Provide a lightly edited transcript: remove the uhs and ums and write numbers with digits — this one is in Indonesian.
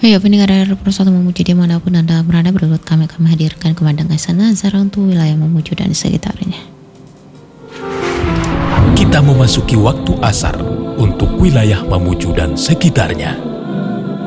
Ya, pendengar Radio Persatu Mamuju dimanapun Anda berada, berikut kami hadirkan kemandangan Nazar untuk wilayah Mamuju dan sekitarnya. Kita memasuki waktu asar untuk wilayah Mamuju dan sekitarnya.